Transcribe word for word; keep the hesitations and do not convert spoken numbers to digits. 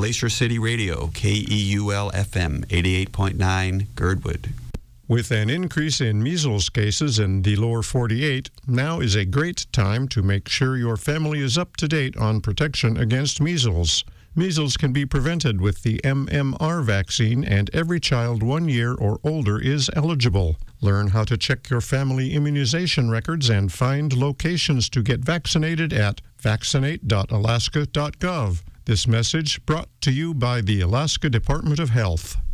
Glacier City Radio, K E U L F M, eighty-eight point nine, Girdwood. With an increase in measles cases in the lower forty-eight, now is a great time to make sure your family is up to date on protection against measles. Measles can be prevented with the M M R vaccine, and every child one year or older is eligible. Learn how to check your family immunization records and find locations to get vaccinated at vaccinate dot alaska dot gov. This message brought to you by the Alaska Department of Health.